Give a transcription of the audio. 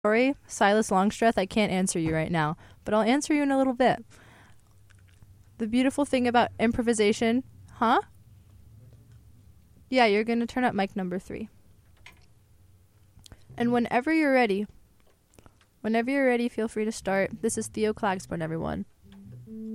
Sorry, Silas Longstreth, I can't answer you right now, but I'll answer you in a little bit. The beautiful thing about improvisation, huh? Yeah, you're going to turn up mic number 3. And whenever you're ready, feel free to start. This is Theo Klagsborn, everyone.